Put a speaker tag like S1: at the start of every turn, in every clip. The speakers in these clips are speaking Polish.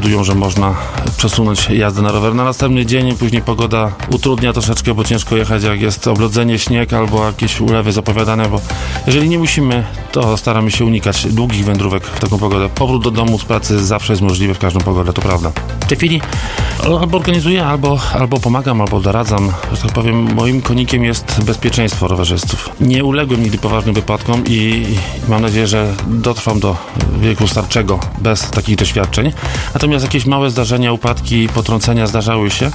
S1: powodują, że można przesunąć jazdę na rower na następny dzień. Później pogoda utrudnia troszeczkę, bo ciężko jechać, jak jest oblodzenie, śnieg albo jakieś ulewy zapowiadane, bo jeżeli nie musimy, to staramy się unikać długich wędrówek w taką pogodę. Powrót do domu z pracy zawsze jest możliwy w każdą pogodę, to prawda. W tej chwili albo organizuję, albo pomagam, albo doradzam. Że tak powiem, moim konikiem jest bezpieczeństwo rowerzystów. Nie uległem nigdy poważnym wypadkom i mam nadzieję, że dotrwam do wieku starczego bez takich doświadczeń. Natomiast jakieś małe zdarzenia, upadki, potrącenia zdarzały się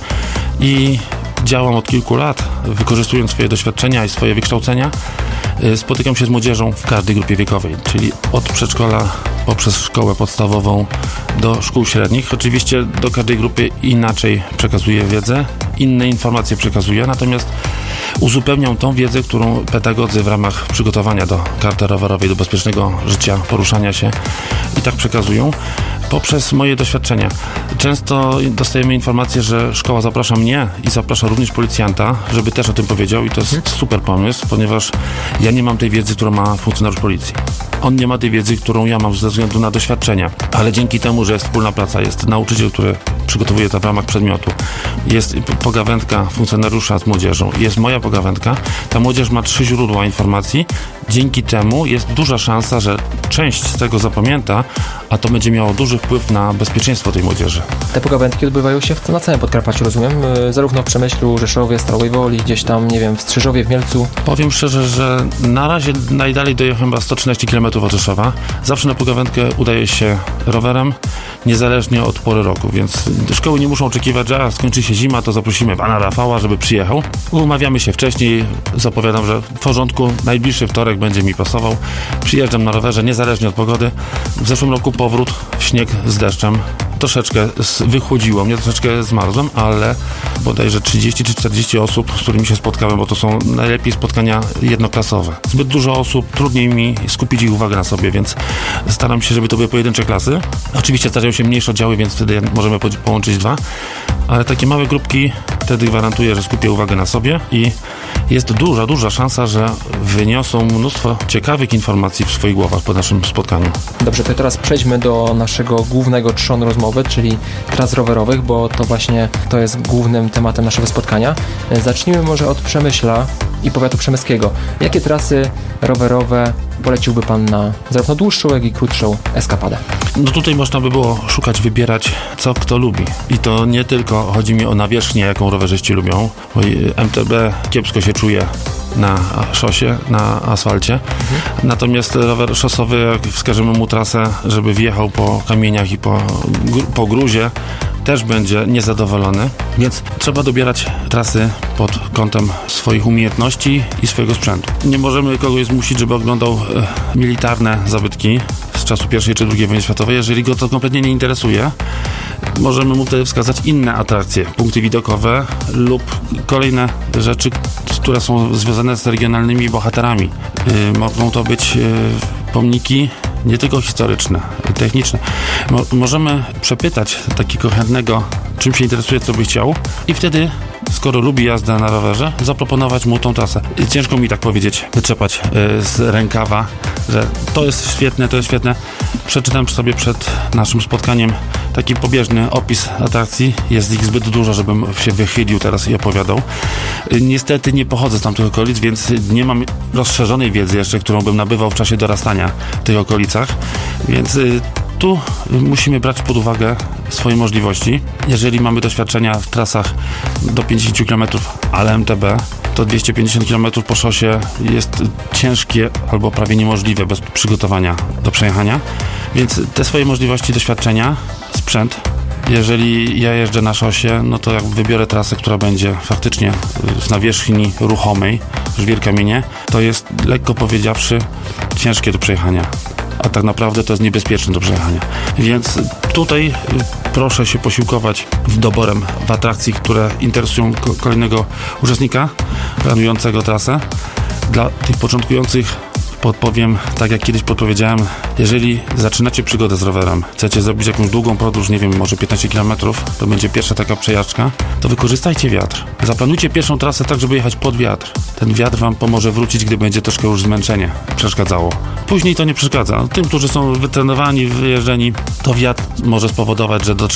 S1: i działam od kilku lat, wykorzystując swoje doświadczenia i swoje wykształcenia. Spotykam się z młodzieżą w każdej grupie wiekowej, czyli od przedszkola poprzez szkołę podstawową do szkół średnich. Oczywiście do każdej grupy inaczej przekazuję wiedzę, inne informacje przekazuję, natomiast uzupełniam tą wiedzę, którą pedagodzy w ramach przygotowania do karty rowerowej, do bezpiecznego życia, poruszania się i tak przekazują poprzez moje doświadczenia. Często dostajemy informację, że szkoła zaprasza mnie i zaprasza również policjanta, żeby też o tym powiedział i to jest super pomysł, ponieważ ja nie mam tej wiedzy, którą ma funkcjonariusz policji. On nie ma tej wiedzy, którą ja mam ze względu na doświadczenia, ale dzięki temu, że jest wspólna praca, jest nauczyciel, który przygotowuje to w ramach przedmiotu, jest pogawędka funkcjonariusza z młodzieżą, jest moja pogawędka, ta młodzież ma 3 źródła informacji, dzięki temu jest duża szansa, że część z tego zapamięta, a to będzie miało duży wpływ na bezpieczeństwo tej młodzieży.
S2: Te pogawędki odbywają się na całym Podkarpaciu, rozumiem? Zarówno w Przemyślu, Rzeszowie, Stalowej Woli, gdzieś tam, nie wiem, w Strzyżowie, w Mielcu.
S1: Powiem szczerze, że na razie najdalej dojechałem chyba 113 km od Rzeszowa. Zawsze na pogawędkę udaje się rowerem, niezależnie od pory roku, więc szkoły nie muszą oczekiwać, że skończy się zima, to zaprosimy pana Rafała, żeby przyjechał. Umawiamy się wcześniej, zapowiadam, że w porządku, najbliższy wtorek będzie mi pasował. Przyjeżdżam na rowerze, niezależnie od pogody. W zeszłym roku powrót w śnieg z deszczem. Troszeczkę wychłodziło mnie, troszeczkę zmarzłem, ale bodajże 30 czy 40 osób, z którymi się spotkałem, bo to są najlepiej spotkania jednoklasowe. Zbyt dużo osób, trudniej mi skupić ich uwagę na sobie, więc staram się, żeby to były pojedyncze klasy. Oczywiście zdarzają się mniejsze oddziały, więc wtedy możemy połączyć 2, ale takie małe grupki wtedy gwarantuję, że skupię uwagę na sobie i jest duża szansa, że wyniosą mnóstwo ciekawych informacji w swoich głowach po naszym spotkaniu.
S2: Dobrze, to teraz przejdźmy do naszego głównego trzonu rozmowy, czyli tras rowerowych, bo to właśnie to jest głównym tematem naszego spotkania. Zacznijmy może od Przemyśla i powiatu przemyskiego. Jakie trasy rowerowe poleciłby Pan na zarówno dłuższą, jak i krótszą eskapadę?
S1: No tutaj można by było szukać, wybierać, co kto lubi. I to nie tylko chodzi mi o nawierzchnię, jaką rowerzyści lubią, bo MTB kiepsko się czuje na szosie, na asfalcie. Natomiast rower szosowy, jak wskażemy mu trasę, żeby wjechał po kamieniach i po gruzie, też będzie niezadowolony, więc trzeba dobierać trasy pod kątem swoich umiejętności i swojego sprzętu. Nie możemy kogoś zmusić, żeby oglądał militarne zabytki z czasu I czy II wojny światowej, jeżeli go to kompletnie nie interesuje. Możemy mu wtedy wskazać inne atrakcje, punkty widokowe lub kolejne rzeczy, które są związane z regionalnymi bohaterami. Mogą to być pomniki nie tylko historyczne, techniczne. Możemy przepytać takiego chętnego, czym się interesuje, co by chciał i wtedy, skoro lubi jazdę na rowerze, zaproponować mu tą trasę. Ciężko mi tak powiedzieć, wytrzepać z rękawa, że to jest świetne, to jest świetne. Przeczytam sobie przed naszym spotkaniem taki pobieżny opis atrakcji. Jest ich zbyt dużo, żebym się wychylił teraz i opowiadał. Niestety nie pochodzę z tamtych okolic, więc nie mam rozszerzonej wiedzy jeszcze, którą bym nabywał w czasie dorastania w tych okolicach, więc tu musimy brać pod uwagę swoje możliwości. Jeżeli mamy doświadczenia w trasach do 50 km, ale MTB, to 250 km po szosie jest ciężkie albo prawie niemożliwe bez przygotowania do przejechania. Więc te swoje możliwości, doświadczenia, sprzęt. Jeżeli ja jeżdżę na szosie, no to jak wybiorę trasę, która będzie faktycznie z nawierzchni ruchomej, żwir kamienie, to jest, lekko powiedziawszy, ciężkie do przejechania. A tak naprawdę to jest niebezpieczne do przejechania. Więc tutaj proszę się posiłkować doborem w atrakcji, które interesują kolejnego uczestnika planującego trasę. Dla tych początkujących podpowiem, tak jak kiedyś podpowiedziałem, jeżeli zaczynacie przygodę z rowerem, chcecie zrobić jakąś długą podróż, nie wiem, może 15 km, to będzie pierwsza taka przejażdżka, to wykorzystajcie wiatr. Zaplanujcie pierwszą trasę tak, żeby jechać pod wiatr. Ten wiatr wam pomoże wrócić, gdy będzie troszkę już zmęczenie przeszkadzało. Później to nie przeszkadza. Tym, którzy są wytrenowani, wyjeżdżeni, to wiatr może spowodować, że